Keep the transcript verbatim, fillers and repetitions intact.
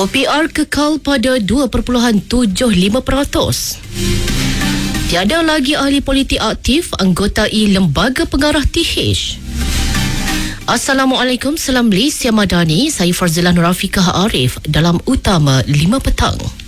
O P R kekal pada dua perpuluhan tujuh lima peratus. Tiada lagi ahli politik aktif anggotai Lembaga Pengarah T H. Assalamualaikum, salam Malaysia Madani. Saya Farzila Nurafiqah Arif dalam Utama lima Petang.